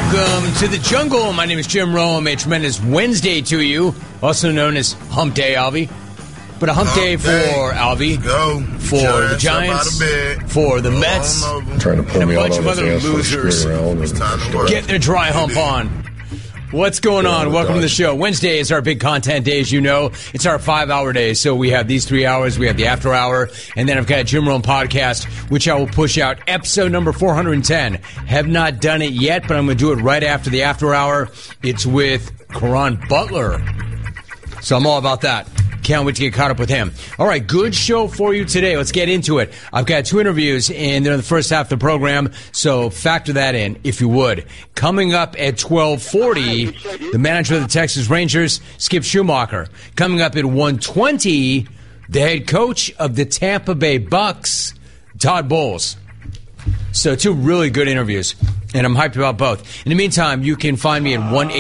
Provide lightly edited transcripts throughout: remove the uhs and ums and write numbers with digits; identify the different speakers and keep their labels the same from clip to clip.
Speaker 1: Welcome to the jungle. My name is Jim Rome. A tremendous Wednesday to you, also known as Hump Day, Alvy. But a hump day for Alvy, for the Giants, for the Mets,
Speaker 2: trying to pull
Speaker 1: and a
Speaker 2: me
Speaker 1: bunch
Speaker 2: out
Speaker 1: of
Speaker 2: on
Speaker 1: other losers getting their dry hump on. What's going on? Welcome to the show. Wednesday is our big content day, as you know. It's our 5-hour day, so we have these 3 hours. We have the after hour, and then I've got a Jim Rome podcast, which I will push out episode number 410. Have not done it yet, but I'm going to do it right after the after hour. It's with Caron Butler, so I'm all about that. Can't wait to get caught up with him. All right, good show for you today. Let's get into it. I've got 2 interviews, and they're in the first half of the program, so factor that in, if you would. Coming up at 12:40, the manager of the Texas Rangers, Skip Schumacher. Coming up at 1:20, the head coach of the Tampa Bay Bucks, Todd Bowles. So 2 really good interviews, and I'm hyped about both. In the meantime, you can find me at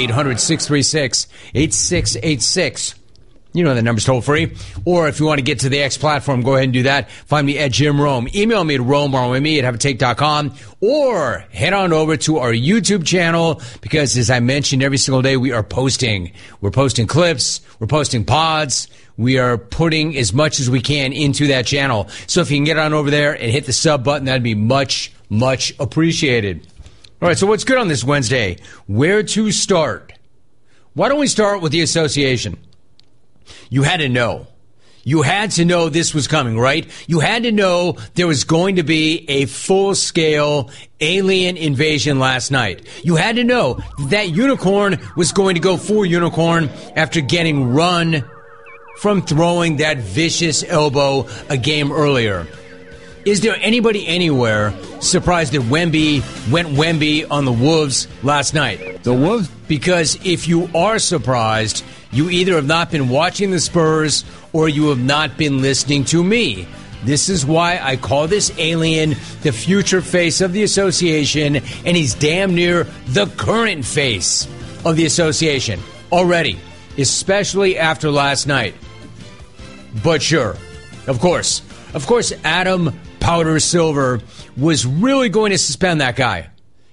Speaker 1: 1-800-636-8686. You know the number's toll free. Or if you want to get to the X platform, go ahead and do that. Find me at Jim Rome. Email me at rome@haveatake.com. Or head on over to our YouTube channel because, as I mentioned, every single day we are posting. We're posting clips. We're posting pods. We are putting as much as we can into that channel. So if you can get on over there and hit the sub button, that'd be much, much appreciated. All right, so what's good on this Wednesday? Where to start? Why don't we start with the association? You had to know. You had to know this was coming, right? You had to know there was going to be a full-scale alien invasion last night. You had to know that unicorn was going to go full unicorn after getting run from throwing that vicious elbow a game earlier. Is there anybody anywhere surprised that Wemby went Wemby on the Wolves last night?
Speaker 2: The Wolves?
Speaker 1: Because if you are surprised, you either have not been watching the Spurs or you have not been listening to me. This is why I call this alien the future face of the association, and he's damn near the current face of the association already, especially after last night. But sure, of course, Adam Powder Silver was really going to suspend that guy.